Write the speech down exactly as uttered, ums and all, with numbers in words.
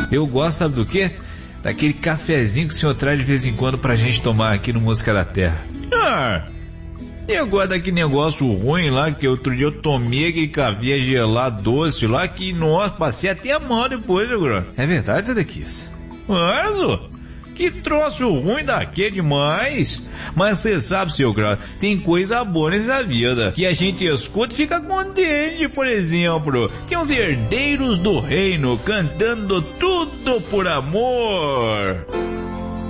Eu gosto, sabe do quê? Daquele cafezinho que o senhor traz de vez em quando pra gente tomar aqui no Música da Terra. Ah, eu gosto daquele negócio ruim lá, que outro dia eu tomei aquele café gelado doce lá, que, nossa, passei até a mão depois, meu grande. É verdade, Zé Dequis? Mas, ó, que troço ruim daquele demais. Mas você sabe, seu grau, tem coisa boa nessa vida que a gente escuta e fica contente. Por exemplo, tem os herdeiros do reino cantando tudo por amor.